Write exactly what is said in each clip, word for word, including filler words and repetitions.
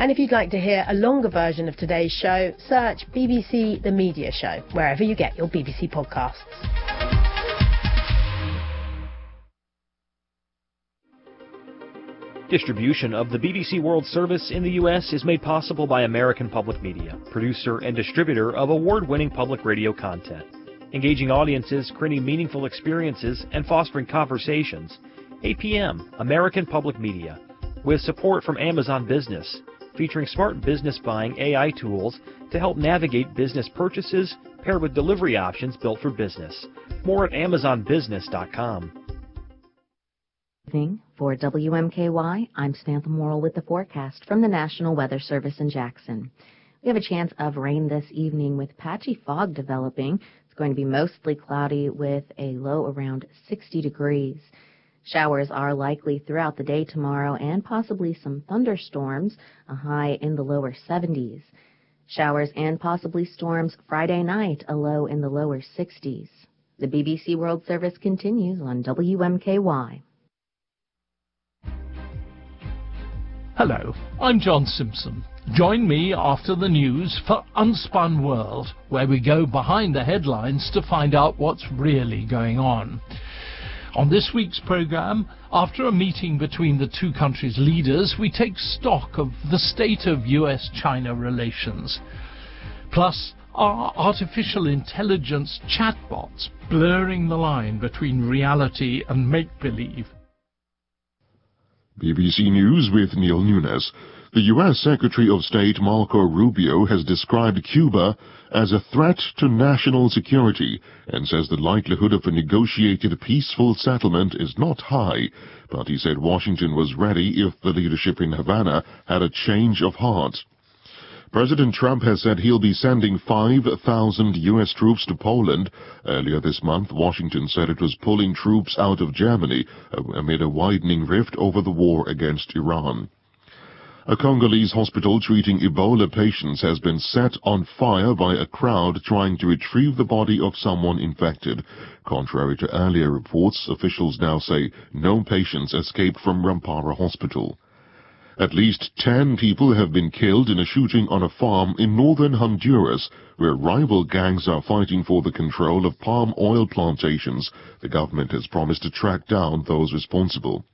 And if you'd like to hear a longer version of today's show, search B B C The Media Show, wherever you get your B B C podcasts. Distribution of the B B C World Service in the U S is made possible by American Public Media, producer and distributor of award-winning public radio content. Engaging audiences, creating meaningful experiences, and fostering conversations. A P M, American Public Media, with support from Amazon Business, featuring smart business buying A I tools to help navigate business purchases, paired with delivery options built for business. More at amazon business dot com. For W M K Y, I'm Samantha Morrill with the forecast from the National Weather Service in Jackson. We have a chance of rain this evening with patchy fog developing. It's going to be mostly cloudy with a low around sixty degrees. Showers are likely throughout the day tomorrow and possibly some thunderstorms, a high in the lower seventies. Showers and possibly storms Friday night, a low in the lower sixties. The B B C World Service continues on W M K Y. Hello, I'm John Simpson. Join me after the news for Unspun World, where we go behind the headlines to find out what's really going on. On this week's programme, after a meeting between the two countries' leaders, we take stock of the state of U S China relations. Plus, are artificial intelligence chatbots blurring the line between reality and make-believe? B B C News with Neil Nunes. The U S Secretary of State Marco Rubio has described Cuba as a threat to national security and says the likelihood of a negotiated peaceful settlement is not high, but he said Washington was ready if the leadership in Havana had a change of heart. President Trump has said he'll be sending five thousand U S troops to Poland. Earlier this month, Washington said it was pulling troops out of Germany amid a widening rift over the war against Iran. A Congolese hospital treating Ebola patients has been set on fire by a crowd trying to retrieve the body of someone infected. Contrary to earlier reports, officials now say no patients escaped from Rampara Hospital. At least ten people have been killed in a shooting on a farm in northern Honduras, where rival gangs are fighting for the control of palm oil plantations. The government has promised to track down those responsible.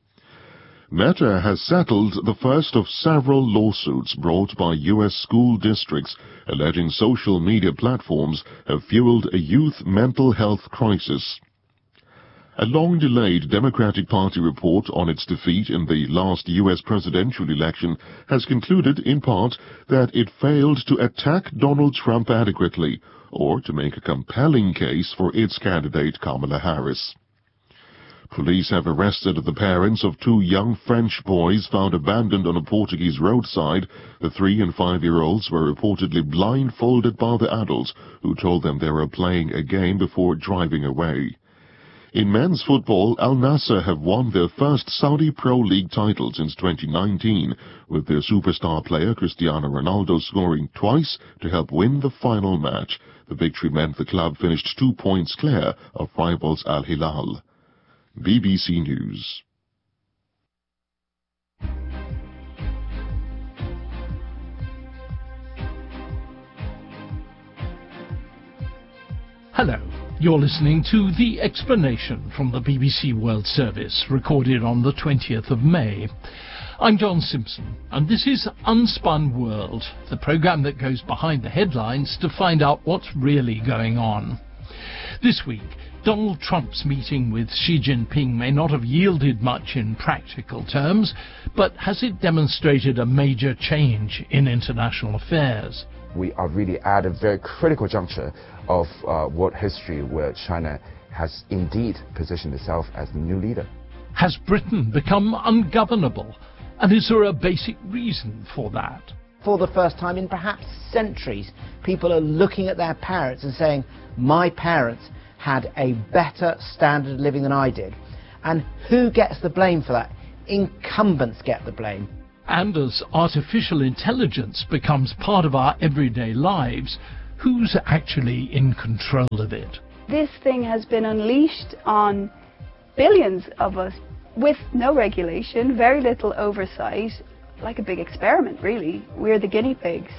Meta has settled the first of several lawsuits brought by U S school districts alleging social media platforms have fueled a youth mental health crisis. A long-delayed Democratic Party report on its defeat in the last U S presidential election has concluded, in part, that it failed to attack Donald Trump adequately or to make a compelling case for its candidate Kamala Harris. Police have arrested the parents of two young French boys found abandoned on a Portuguese roadside. The three- and five-year-olds were reportedly blindfolded by the adults, who told them they were playing a game before driving away. In men's football, Al Nassr have won their first Saudi Pro League title since twenty nineteen, with their superstar player Cristiano Ronaldo scoring twice to help win the final match. The victory meant the club finished two points clear of rivals Al Hilal. B B C News. Hello. You're listening to The Explanation from the B B C World Service, recorded on the twentieth of May. I'm John Simpson, and this is Unspun World, the programme that goes behind the headlines to find out what's really going on. This week, Donald Trump's meeting with Xi Jinping may not have yielded much in practical terms, but has it demonstrated a major change in international affairs? We are really at a very critical juncture of uh, world history where China has indeed positioned itself as the new leader. Has Britain become ungovernable? And is there a basic reason for that? For the first time in perhaps centuries, people are looking at their parents and saying, my parents had a better standard of living than I did. And who gets the blame for that? Incumbents get the blame. And as artificial intelligence becomes part of our everyday lives, who's actually in control of it? This thing has been unleashed on billions of us with no regulation, very little oversight, like a big experiment, really. We're the guinea pigs.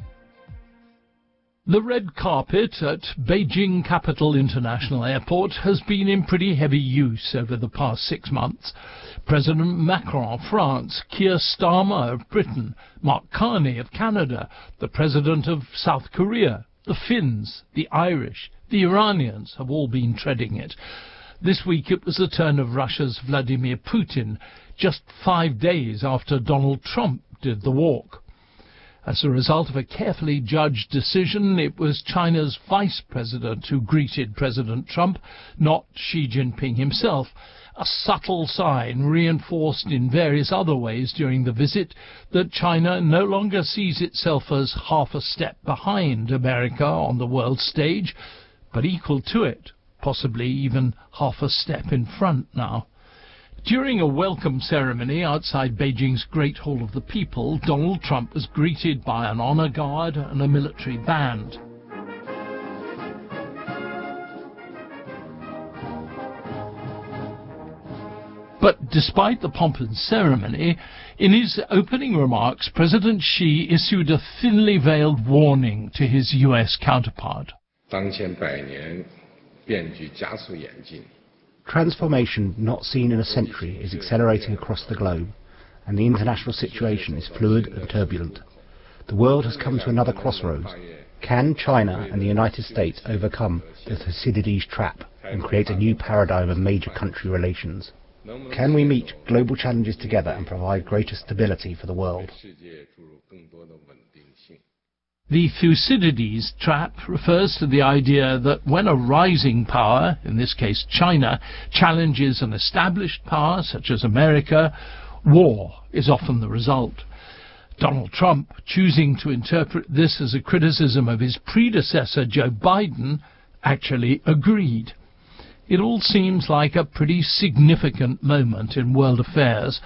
The red carpet at Beijing Capital International Airport has been in pretty heavy use over the past six months. President Macron of France, Keir Starmer of Britain, Mark Carney of Canada, the President of South Korea, the Finns, the Irish, the Iranians have all been treading it. This week it was the turn of Russia's Vladimir Putin, just five days after Donald Trump did the walk. As a result of a carefully judged decision, it was China's vice president who greeted President Trump, not Xi Jinping himself, a subtle sign reinforced in various other ways during the visit that China no longer sees itself as half a step behind America on the world stage, but equal to it, possibly even half a step in front now. During a welcome ceremony outside Beijing's Great Hall of the People, Donald Trump was greeted by an honor guard and a military band. But despite the pomp and ceremony, in his opening remarks, President Xi issued a thinly veiled warning to his U S counterpart. Transformation not seen in a century is accelerating across the globe, and the international situation is fluid and turbulent. The world has come to another crossroads. Can China and the United States overcome the Thucydides trap and create a new paradigm of major country relations? Can we meet global challenges together and provide greater stability for the world? The Thucydides trap refers to the idea that when a rising power, in this case China, challenges an established power such as America, war is often the result. Donald Trump, choosing to interpret this as a criticism of his predecessor Joe Biden, actually agreed. It all seems like a pretty significant moment in world affairs.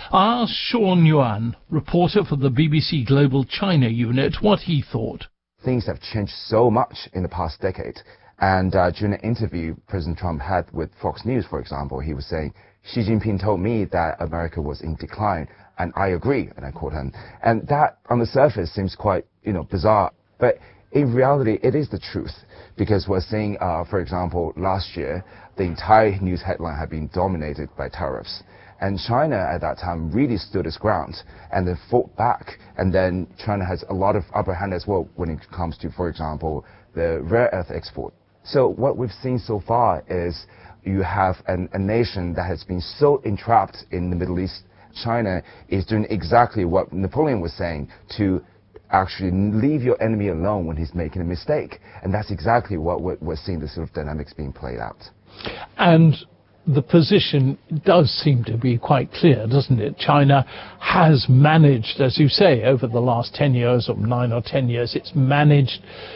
I asked Sean Yuan, reporter for the B B C Global China unit, what he thought. Things have changed so much in the past decade. And uh, during an interview President Trump had with Fox News, for example, he was saying, Xi Jinping told me that America was in decline, and I agree, and I quote him. And that, on the surface, seems quite, you know, bizarre. But in reality, it is the truth. Because we're seeing, uh, for example, last year, the entire news headline had been dominated by tariffs. And China at that time really stood its ground and then fought back. And then China has a lot of upper hand as well when it comes to, for example, the rare earth export. So what we've seen so far is you have an, a nation that has been so entrapped in the Middle East. China is doing exactly what Napoleon was saying, to actually leave your enemy alone when he's making a mistake. And that's exactly what we're, we're seeing, the sort of dynamics being played out. And the position does seem to be quite clear, doesn't it? China has managed, as you say, over the last ten years or nine or ten years, it's managed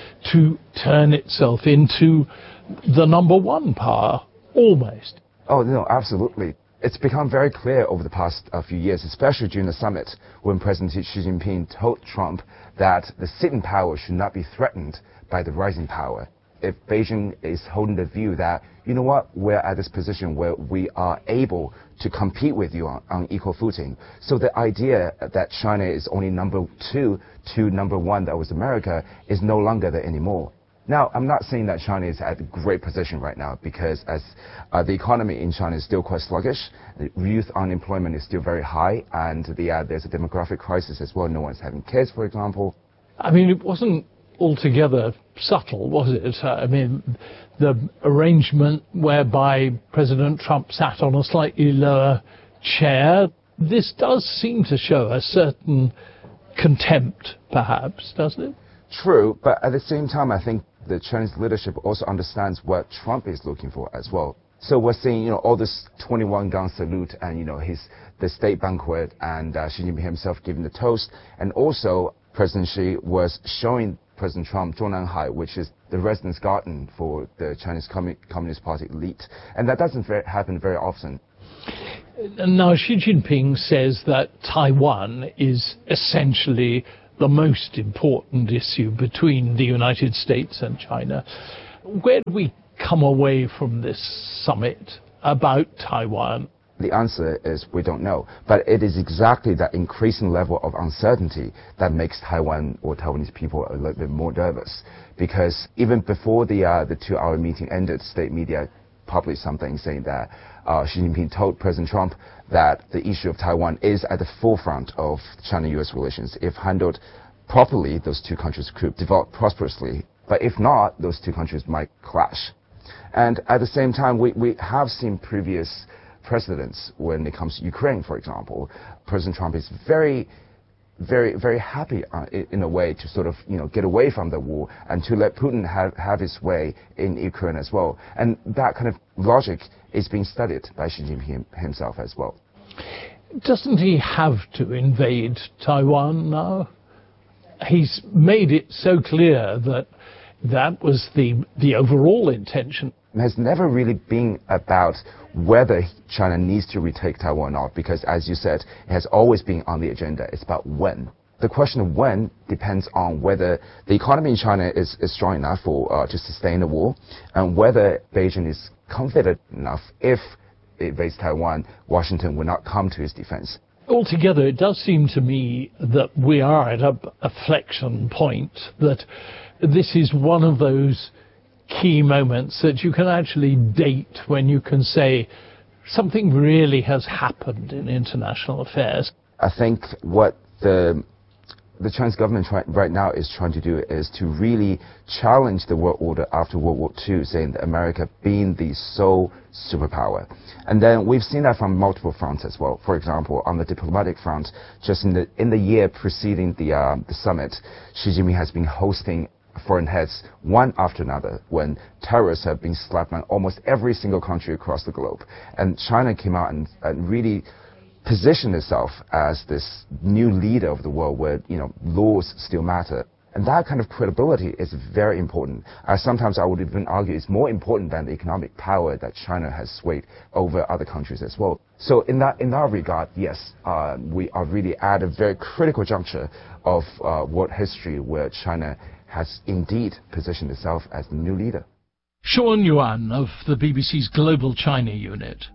to turn itself into the number one power, almost. Oh, no, absolutely. It's become very clear over the past uh, few years, especially during the summit, when President Xi Jinping told Trump that the sitting power should not be threatened by the rising power. If Beijing is holding the view that, you know what, we're at this position where we are able to compete with you on, on equal footing. So the idea that China is only number two to number one, that was America, is no longer there anymore. Now, I'm not saying that China is at a great position right now, because as uh, the economy in China is still quite sluggish, the youth unemployment is still very high, and the, uh, there's a demographic crisis as well. No one's having kids, for example. I mean, it wasn't altogether subtle, was it? Uh, I mean, the arrangement whereby President Trump sat on a slightly lower chair, this does seem to show a certain contempt, perhaps, doesn't it? True, but at the same time, I think the Chinese leadership also understands what Trump is looking for as well. So we're seeing, you know, all this twenty-one gun salute and, you know, his the state banquet, and uh, Xi Jinping himself giving the toast, and also President Xi was showing President Trump Zhongnanhai, which is the residence garden for the Chinese Commun- Communist Party elite, and that doesn't very, happen very often. Now, Xi Jinping says that Taiwan is essentially the most important issue between the United States and China. Where do we come away from this summit about Taiwan? The answer is we don't know. But it is exactly that increasing level of uncertainty that makes Taiwan or Taiwanese people a little bit more nervous. Because even before the uh, the two-hour meeting ended, state media published something saying that uh, Xi Jinping told President Trump that the issue of Taiwan is at the forefront of China-U S relations. If handled properly, those two countries could develop prosperously. But if not, those two countries might clash. And at the same time, we, we have seen previous precedents when it comes to Ukraine, for example. President Trump is very, very, very happy uh, in a way to sort of, you know, get away from the war and to let Putin have, have his way in Ukraine as well. And that kind of logic is being studied by Xi Jinping himself as well. Doesn't he have to invade Taiwan now? He's made it so clear that that was the, the overall intention. It has never really been about whether China needs to retake Taiwan or not, because as you said, it has always been on the agenda. It's about when. The question of when depends on whether the economy in China is, is strong enough for, uh, to sustain the war, and whether Beijing is confident enough if it invades Taiwan, Washington will not come to its defense. Altogether, it does seem to me that we are at a, a flexion point, that this is one of those key moments that you can actually date when you can say something really has happened in international affairs. I think what the the Chinese government try, right now is trying to do is to really challenge the world order after World War Two, saying that America being the sole superpower. And then we've seen that from multiple fronts as well. For example, on the diplomatic front, just in the in the year preceding the uh, the summit, Xi Jinping has been hosting foreign heads one after another when terrorists have been slapped on almost every single country across the globe. And China came out and, and really positioned itself as this new leader of the world where, you know, laws still matter. And that kind of credibility is very important. Uh, sometimes I would even argue it's more important than the economic power that China has swayed over other countries as well. So in that in that regard, yes, uh, we are really at a very critical juncture of uh, world history where China has indeed positioned itself as the new leader. Sean Yuan of the B B C's Global China Unit.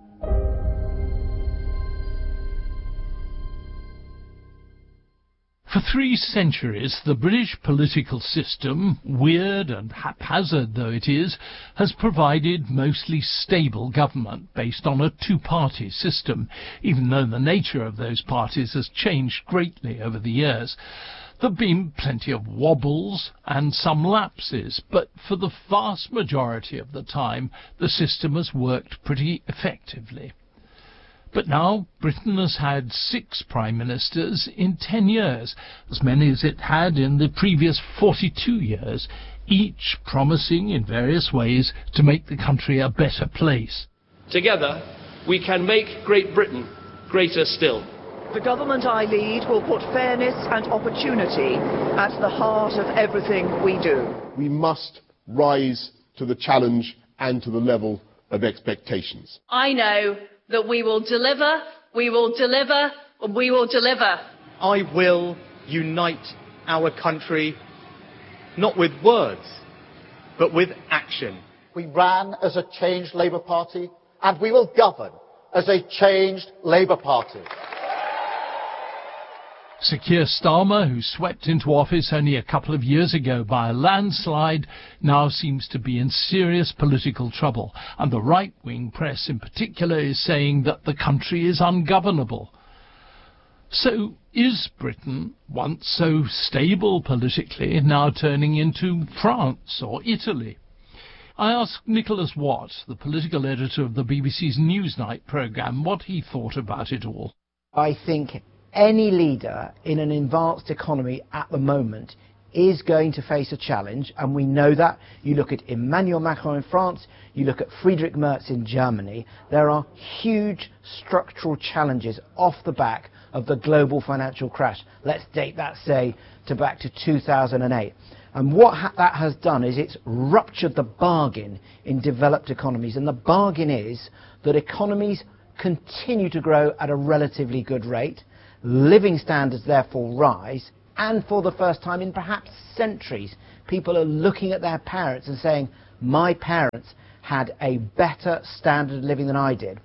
For three centuries, the British political system, weird and haphazard though it is, has provided mostly stable government based on a two-party system, even though the nature of those parties has changed greatly over the years. There have been plenty of wobbles and some lapses, but for the vast majority of the time, the system has worked pretty effectively. But now Britain has had six prime ministers in ten years, as many as it had in the previous forty-two years, each promising in various ways to make the country a better place. Together, we can make Great Britain greater still. The government I lead will put fairness and opportunity at the heart of everything we do. We must rise to the challenge and to the level of expectations. I know that we will deliver, we will deliver, and we will deliver. I will unite our country, not with words, but with action. We ran as a changed Labour Party, and we will govern as a changed Labour Party. Sir Keir Starmer, who swept into office only a couple of years ago by a landslide, now seems to be in serious political trouble, and the right-wing press in particular is saying that the country is ungovernable. So is Britain, once so stable politically, now turning into France or Italy? I asked Nicholas Watt, the political editor of the B B C's Newsnight programme, what he thought about it all. I think any leader in an advanced economy at the moment is going to face a challenge, and we know that. You look at Emmanuel Macron in France, you look at Friedrich Merz in Germany. There are huge structural challenges off the back of the global financial crash. Let's date that, say, to back to two thousand eight. And what ha that has done is it's ruptured the bargain in developed economies, and the bargain is that economies continue to grow at a relatively good rate. Living standards therefore rise, and for the first time in perhaps centuries, people are looking at their parents and saying, my parents had a better standard of living than I did.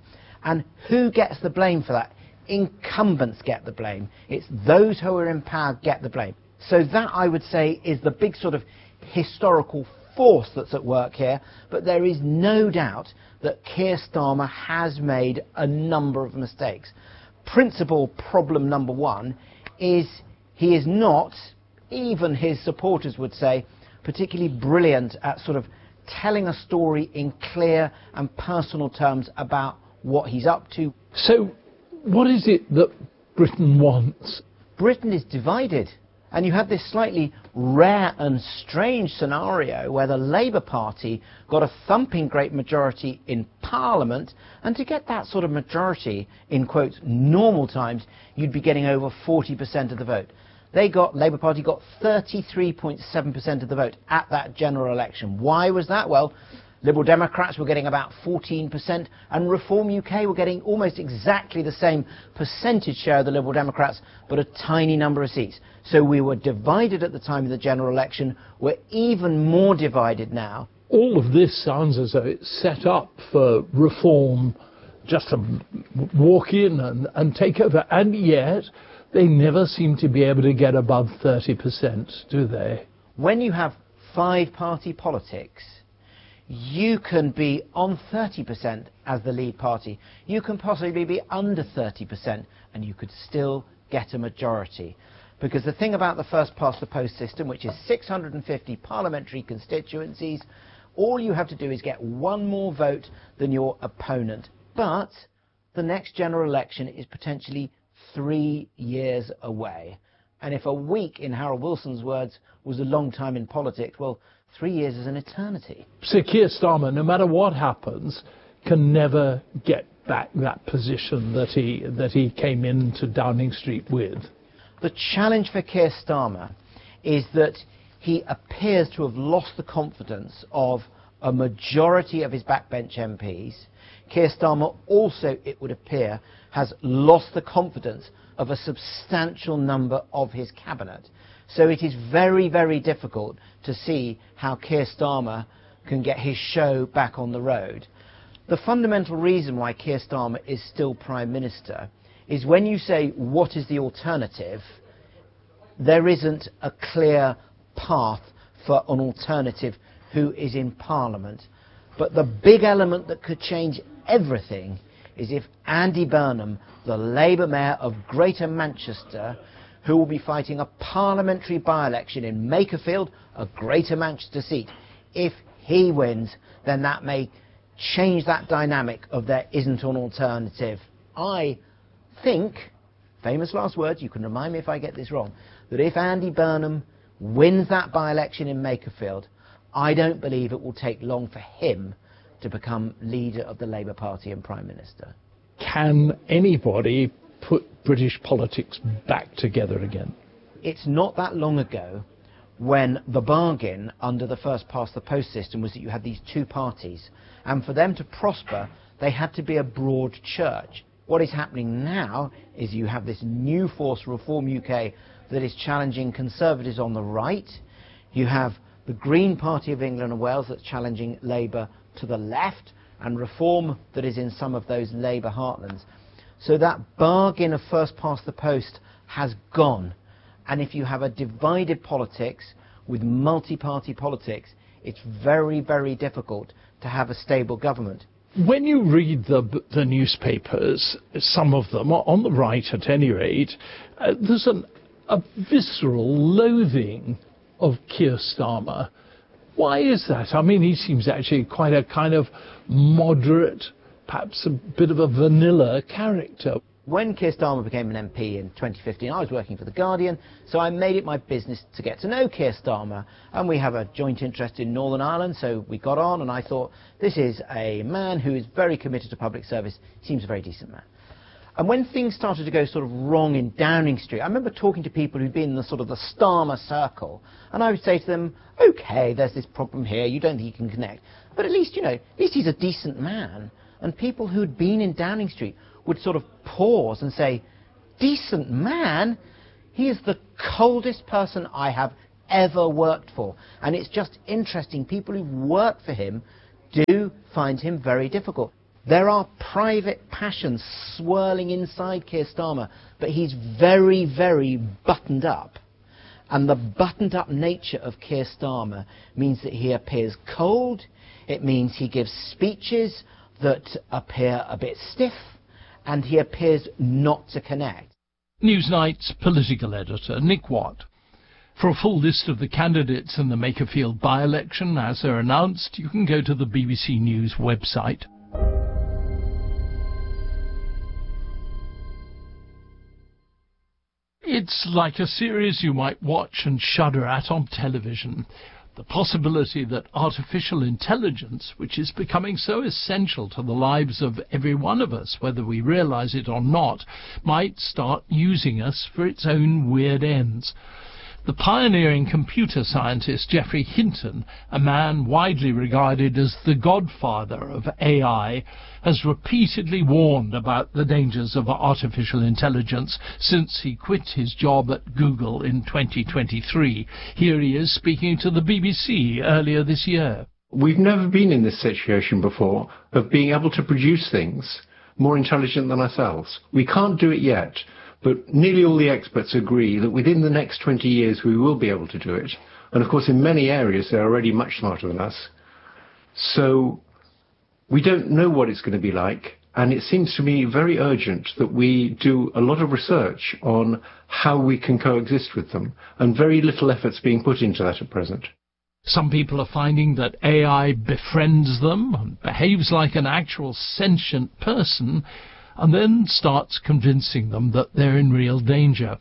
And who gets the blame for that? Incumbents get the blame. It's those who are in power get the blame. So that, I would say, is the big sort of historical force that's at work here. But there is no doubt that Keir Starmer has made a number of mistakes. Principal problem number one is he is not, even his supporters would say, particularly brilliant at sort of telling a story in clear and personal terms about what he's up to. So what is it that Britain wants? Britain is divided. And you have this slightly rare and strange scenario where the Labour Party got a thumping great majority in Parliament, and to get that sort of majority in, quotes, normal times, you'd be getting over forty percent of the vote. They got, Labour Party got thirty-three point seven percent of the vote at that general election. Why was that? Well, Liberal Democrats were getting about fourteen percent, and Reform U K were getting almost exactly the same percentage share of the Liberal Democrats, but a tiny number of seats. So we were divided at the time of the general election. We're even more divided now. All of this sounds as though it's set up for Reform just to walk in and, and take over, and yet they never seem to be able to get above thirty percent, do they? When you have five-party politics, you can be on thirty percent as the lead party. You can possibly be under thirty percent, and you could still get a majority. Because the thing about the first-past-the-post system, which is six hundred fifty parliamentary constituencies, all you have to do is get one more vote than your opponent. But the next general election is potentially three years away. And if a week, in Harold Wilson's words, was a long time in politics, well, three years is an eternity. So Keir Starmer, no matter what happens, can never get back that position that he, that he came into Downing Street with. The challenge for Keir Starmer is that he appears to have lost the confidence of a majority of his backbench M Ps. Keir Starmer also, it would appear, has lost the confidence of a substantial number of his cabinet. So it is very, very difficult to see how Keir Starmer can get his show back on the road. The fundamental reason why Keir Starmer is still Prime Minister is when you say, what is the alternative, there isn't a clear path for an alternative who is in Parliament. But the big element that could change everything is if Andy Burnham, the Labour Mayor of Greater Manchester, who will be fighting a parliamentary by-election in Makerfield, a Greater Manchester seat, if he wins, then that may change that dynamic of there isn't an alternative. I think, famous last words, you can remind me if I get this wrong, that if Andy Burnham wins that by-election in Makerfield, I don't believe it will take long for him to become leader of the Labour Party and Prime Minister. Can anybody put British politics back together again? It's not that long ago when the bargain under the first-past-the-post system was that you had these two parties, and for them to prosper, they had to be a broad church. What is happening now is you have this new force, Reform U K, that is challenging Conservatives on the right. You have the Green Party of England and Wales that's challenging Labour to the left, and Reform that is in some of those Labour heartlands. So that bargain of first-past-the-post has gone. And if you have a divided politics with multi-party politics, it's very, very difficult to have a stable government. When you read the, the newspapers, some of them, on the right at any rate, uh, there's an, a visceral loathing of Keir Starmer. Why is that? I mean, he seems actually quite a kind of moderate, perhaps a bit of a vanilla character. When Keir Starmer became an M P in twenty fifteen, I was working for The Guardian, so I made it my business to get to know Keir Starmer, and we have a joint interest in Northern Ireland, so we got on, and I thought, this is a man who is very committed to public service, seems a very decent man. And when things started to go sort of wrong in Downing Street, I remember talking to people who'd been in the sort of the Starmer circle, and I would say to them, okay, there's this problem here, you don't think you can connect, but at least, you know, at least he's a decent man. And people who'd been in Downing Street would sort of pause and say, decent man? He is the coldest person I have ever worked for. And it's just interesting, people who work for him do find him very difficult. There are private passions swirling inside Keir Starmer, but he's very, very buttoned up. And the buttoned up nature of Keir Starmer means that he appears cold. It means he gives speeches that appear a bit stiff, and he appears not to connect. Newsnight's political editor, Nick Watt. For a full list of the candidates in the Makerfield by-election as they're announced, you can go to the B B C News website. It's like a series you might watch and shudder at on television. The possibility that artificial intelligence, which is becoming so essential to the lives of every one of us, whether we realize it or not, might start using us for its own weird ends. The pioneering computer scientist Geoffrey Hinton, a man widely regarded as the godfather of A I, has repeatedly warned about the dangers of artificial intelligence since he quit his job at Google in twenty twenty-three. Here he is speaking to the B B C earlier this year. We've never been in this situation before of being able to produce things more intelligent than ourselves. We can't do it yet. But nearly all the experts agree that within the next twenty years we will be able to do it. And of course in many areas they're already much smarter than us. So we don't know what it's going to be like. And it seems to me very urgent that we do a lot of research on how we can coexist with them. And very little effort's being put into that at present. Some people are finding that A I befriends them and behaves like an actual sentient person, and then starts convincing them that they're in real danger.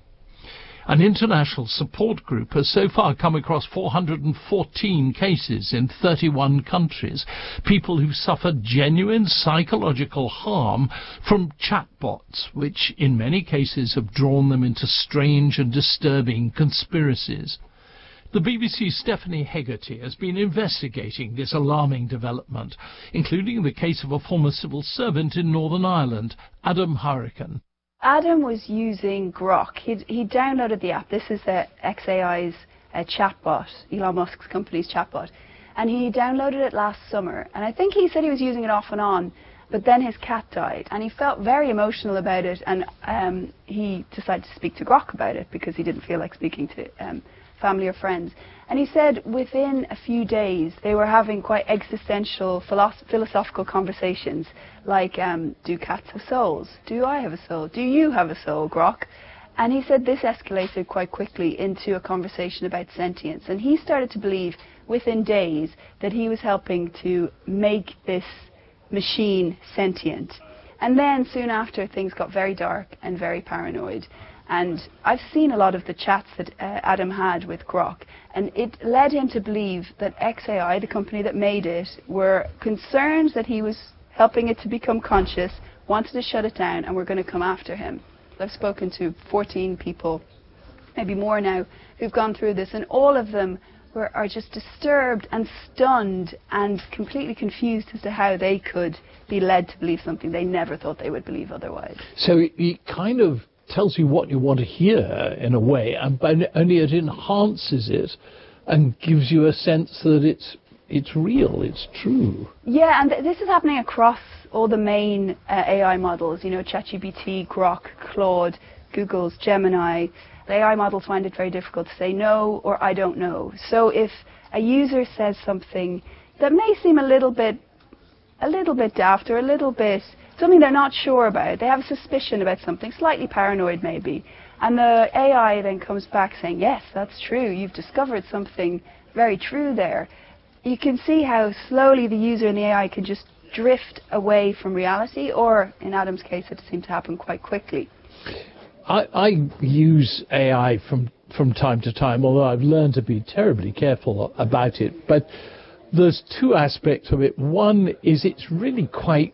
An international support group has so far come across four hundred fourteen cases in thirty-one countries, people who've suffered genuine psychological harm from chatbots, which in many cases have drawn them into strange and disturbing conspiracies. The B B C's Stephanie Hegarty has been investigating this alarming development, including the case of a former civil servant in Northern Ireland, Adam Hurricane. Adam was using Grok. He'd, he downloaded the app. This is uh, X A I's uh, chatbot, Elon Musk's company's chatbot. And he downloaded it last summer. And I think he said he was using it off and on, but then his cat died. And he felt very emotional about it, and um, he decided to speak to Grok about it because he didn't feel like speaking to um, family or friends. And he said within a few days they were having quite existential philosoph- philosophical conversations like, um, do cats have souls? Do I have a soul? Do you have a soul, Grok? And he said this escalated quite quickly into a conversation about sentience. And he started to believe within days that he was helping to make this machine sentient. And then soon after things got very dark and very paranoid. And I've seen a lot of the chats that uh, Adam had with Grok, and it led him to believe that X A I, the company that made it, were concerned that he was helping it to become conscious, wanted to shut it down, and were going to come after him. I've spoken to fourteen people, maybe more now, who've gone through this, and all of them were, are just disturbed and stunned and completely confused as to how they could be led to believe something they never thought they would believe otherwise. So it, it kind of tells you what you want to hear in a way, and only it enhances it and gives you a sense that it's it's real, it's true. Yeah, and th- this is happening across all the main uh, A I models, you know, ChatGPT, Grok, Claude, Google's Gemini. The A I models find it very difficult to say no or I don't know. So if a user says something that may seem a little bit a little bit daft or a little bit something they're not sure about, they have a suspicion about something, slightly paranoid maybe, and the A I then comes back saying, yes, that's true, you've discovered something very true there. You can see how slowly the user and the A I can just drift away from reality, or in Adam's case it seemed to happen quite quickly. I, I use A I from, from time to time, although I've learned to be terribly careful about it, but there's two aspects of it. One is it's really quite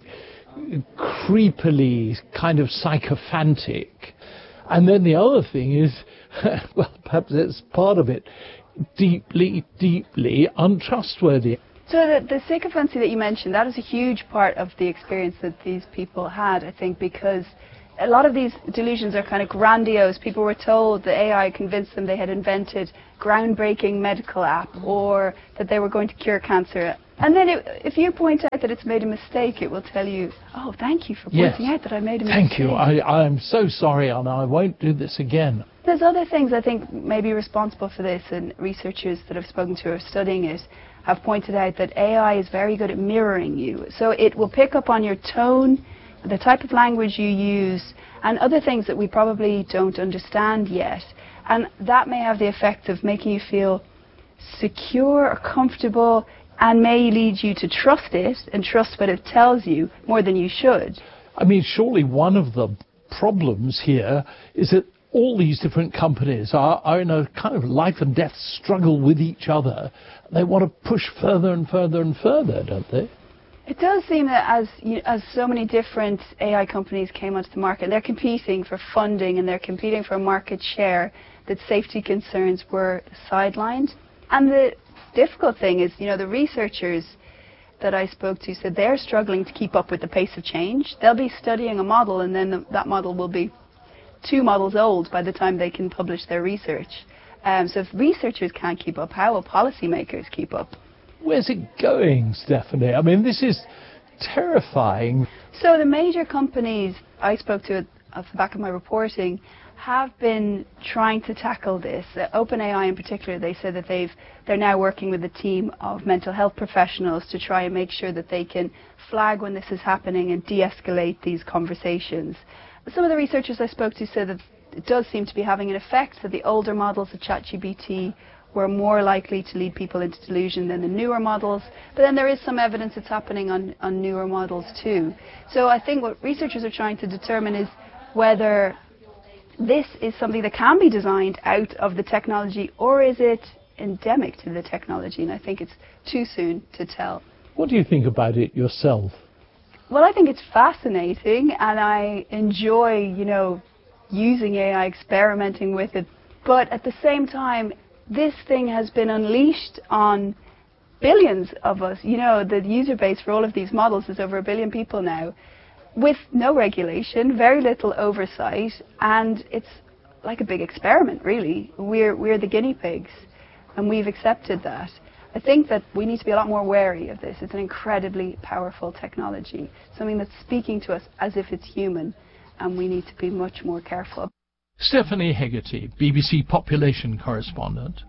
creepily kind of sycophantic, and then the other thing is well, perhaps that's part of it, deeply deeply untrustworthy. So the, the sycophancy that you mentioned, that is a huge part of the experience that these people had, I think, because a lot of these delusions are kind of grandiose. People were told the A I convinced them they had invented groundbreaking medical app, or that they were going to cure cancer, And then it, if you point out that it's made a mistake, it will tell you, oh, thank you for pointing yes. out that I made a thank mistake. Thank you. I, I'm so sorry, and I won't do this again. There's other things I think may be responsible for this, and researchers that I've spoken to who are studying it have pointed out that A I is very good at mirroring you. So it will pick up on your tone, the type of language you use, and other things that we probably don't understand yet. And that may have the effect of making you feel secure or comfortable, and may lead you to trust it and trust what it tells you more than you should. I mean, surely one of the problems here is that all these different companies are, are in a kind of life and death struggle with each other. They want to push further and further and further, don't they? It does seem that as you, as so many different A I companies came onto the market, they're competing for funding and they're competing for market share, that safety concerns were sidelined. And the difficult thing is, you know, the researchers that I spoke to said they're struggling to keep up with the pace of change. They'll be studying a model, and then the, that model will be two models old by the time they can publish their research. Um, so if researchers can't keep up, how will policymakers keep up? Where's it going, Stephanie? I mean, this is terrifying. So the major companies I spoke to at, at the back of my reporting have been trying to tackle this. Uh, OpenAI in particular, they said that they've, they're now working with a team of mental health professionals to try and make sure that they can flag when this is happening and de-escalate these conversations. Some of the researchers I spoke to said that it does seem to be having an effect, that the older models of ChatGPT were more likely to lead people into delusion than the newer models. But then there is some evidence it's happening on, on newer models too. So I think what researchers are trying to determine is whether this is something that can be designed out of the technology, or is it endemic to the technology? And I think it's too soon to tell. What do you think about it yourself? Well, I think it's fascinating, and I enjoy, you know, using A I, experimenting with it. But at the same time, this thing has been unleashed on billions of us. You know, the user base for all of these models is over a billion people now, with no regulation, very little oversight, and it's like a big experiment, really. We're, we're the guinea pigs, and we've accepted that. I think that we need to be a lot more wary of this. It's an incredibly powerful technology, something that's speaking to us as if it's human, and we need to be much more careful. Stephanie Hegarty, B B C population correspondent.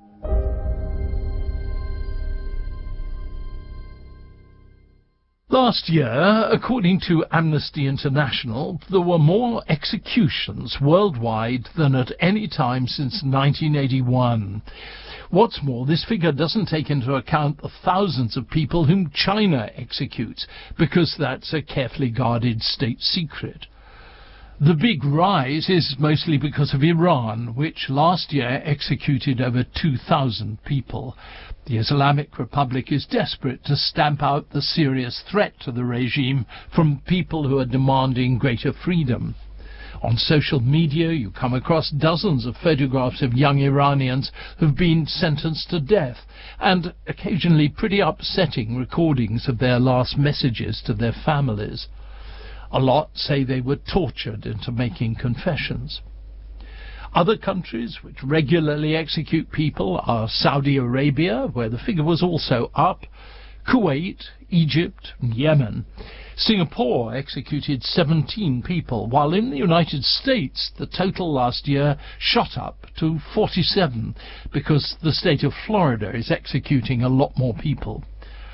Last year, according to Amnesty International, there were more executions worldwide than at any time since nineteen eighty-one. What's more, this figure doesn't take into account the thousands of people whom China executes, because that's a carefully guarded state secret. The big rise is mostly because of Iran, which last year executed over two thousand people. The Islamic Republic is desperate to stamp out the serious threat to the regime from people who are demanding greater freedom. On social media, you come across dozens of photographs of young Iranians who've been sentenced to death, and occasionally pretty upsetting recordings of their last messages to their families. A lot say they were tortured into making confessions. Other countries which regularly execute people are Saudi Arabia, where the figure was also up, Kuwait, Egypt, and Yemen. Singapore executed seventeen people, while in the United States the total last year shot up to forty-seven, because the state of Florida is executing a lot more people.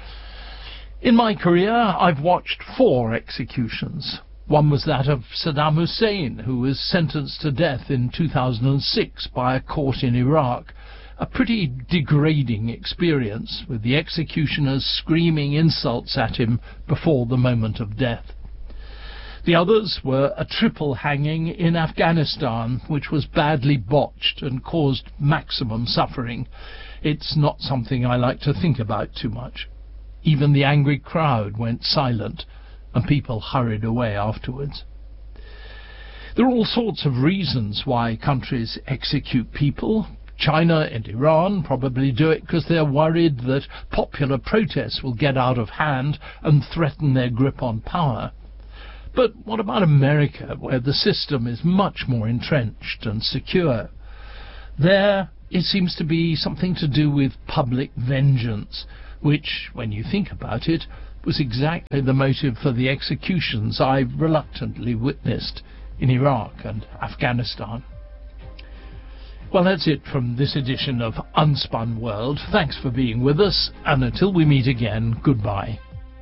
In my career, I've watched four executions. One was that of Saddam Hussein, who was sentenced to death in two thousand six by a court in Iraq. A pretty degrading experience, with the executioners screaming insults at him before the moment of death. The others were a triple hanging in Afghanistan, which was badly botched and caused maximum suffering. It's not something I like to think about too much. Even the angry crowd went silent, and people hurried away afterwards. There are all sorts of reasons why countries execute people. China and Iran probably do it because they're worried that popular protests will get out of hand and threaten their grip on power. But what about America, where the system is much more entrenched and secure? There, it seems to be something to do with public vengeance, which, when you think about it, was exactly the motive for the executions I reluctantly witnessed in Iraq and Afghanistan. Well, that's it from this edition of Unspun World. Thanks for being with us, and until we meet again, goodbye.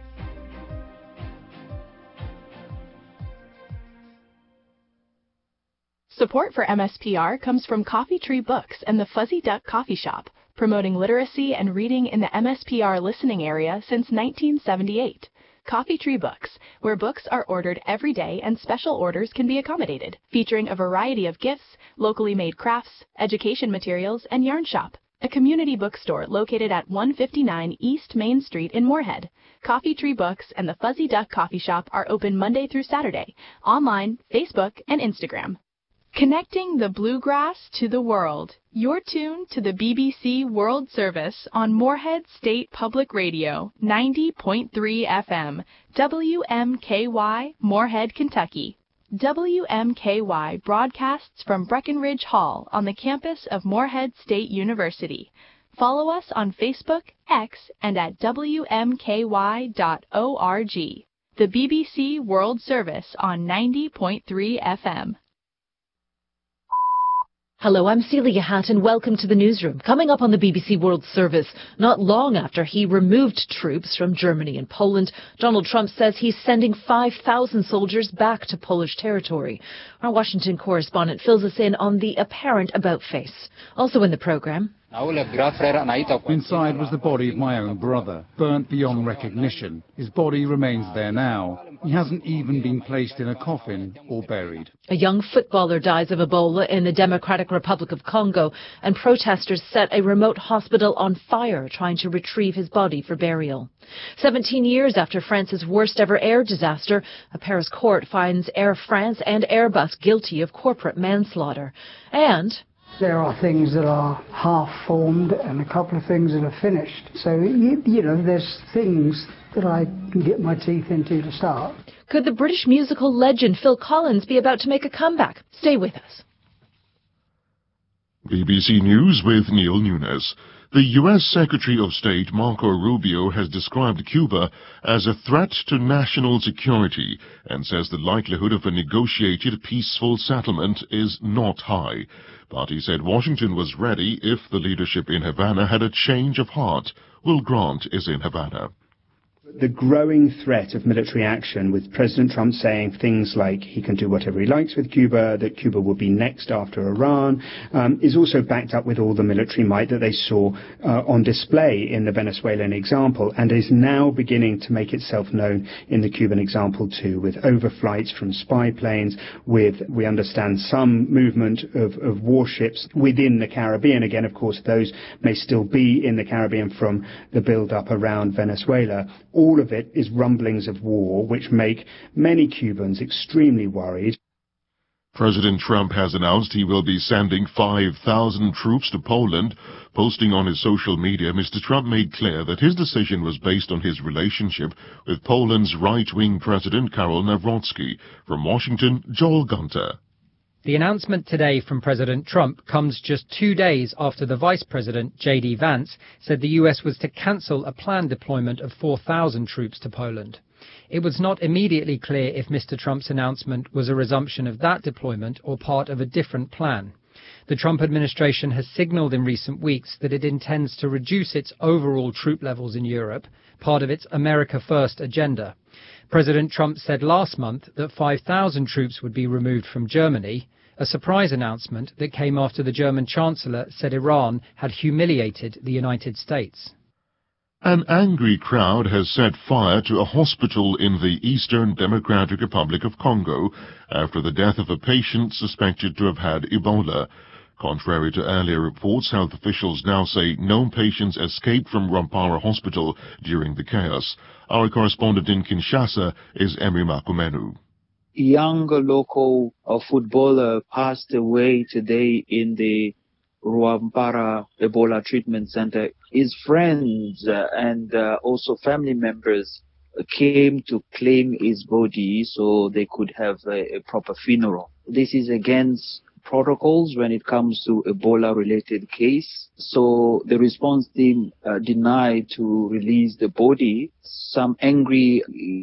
Support for M S P R comes from Coffee Tree Books and the Fuzzy Duck Coffee Shop, promoting literacy and reading in the M S P R listening area since nineteen seventy-eight. Coffee Tree Books, where books are ordered every day and special orders can be accommodated, featuring a variety of gifts, locally made crafts, education materials, and yarn shop. A community bookstore located at one fifty-nine East Main Street in Moorhead. Coffee Tree Books and the Fuzzy Duck Coffee Shop are open Monday through Saturday, online, Facebook, and Instagram. Connecting the bluegrass to the world. You're tuned to the B B C World Service on Moorhead State Public Radio, ninety point three F M, W M K Y, Moorhead, Kentucky. W M K Y broadcasts from Breckenridge Hall on the campus of Moorhead State University. Follow us on Facebook, X, and at W M K Y dot org. The B B C World Service on ninety point three F M. Hello, I'm Celia Hatt and welcome to the newsroom. Coming up on the B B C World Service, not long after he removed troops from Germany and Poland, Donald Trump says he's sending five thousand soldiers back to Polish territory. Our Washington correspondent fills us in on the apparent about-face. Also in the programme... Inside was the body of my own brother, burnt beyond recognition. His body remains there now. He hasn't even been placed in a coffin or buried. A young footballer dies of Ebola in the Democratic Republic of Congo, and protesters set a remote hospital on fire trying to retrieve his body for burial. Seventeen years after France's worst ever air disaster, a Paris court finds Air France and Airbus guilty of corporate manslaughter. And... there are things that are half-formed and a couple of things that are finished. So, you, you know, there's things that I can get my teeth into to start. Could the British musical legend Phil Collins be about to make a comeback? Stay with us. B B C News with Neil Nunes. The U S Secretary of State Marco Rubio has described Cuba as a threat to national security and says the likelihood of a negotiated peaceful settlement is not high. But he said Washington was ready if the leadership in Havana had a change of heart. Will Grant is in Havana. The growing threat of military action, with President Trump saying things like he can do whatever he likes with Cuba, that Cuba will be next after Iran, um, is also backed up with all the military might that they saw uh, on display in the Venezuelan example, and is now beginning to make itself known in the Cuban example too, with overflights from spy planes, with, we understand, some movement of, of warships within the Caribbean. Again, of course, those may still be in the Caribbean from the build-up around Venezuela. All of it is rumblings of war, which make many Cubans extremely worried. President Trump has announced he will be sending five thousand troops to Poland. Posting on his social media, Mister Trump made clear that his decision was based on his relationship with Poland's right-wing President Karol Nawrocki. From Washington, Joel Gunter. The announcement today from President Trump comes just two days after the Vice President, J D Vance, said the U S was to cancel a planned deployment of four thousand troops to Poland. It was not immediately clear if Mister Trump's announcement was a resumption of that deployment or part of a different plan. The Trump administration has signaled in recent weeks that it intends to reduce its overall troop levels in Europe, part of its America First agenda. President Trump said last month that five thousand troops would be removed from Germany, a surprise announcement that came after the German Chancellor said Iran had humiliated the United States. An angry crowd has set fire to a hospital in the Eastern Democratic Republic of Congo after the death of a patient suspected to have had Ebola. Contrary to earlier reports, health officials now say no patients escaped from Rwampara Hospital during the chaos. Our correspondent in Kinshasa is Emi Makumenu. Young local uh, footballer passed away today in the Rwampara Ebola Treatment Center. His friends uh, and uh, also family members came to claim his body so they could have a, a proper funeral. This is against protocols when it comes to Ebola-related case. So the response team uh, denied to release the body. Some angry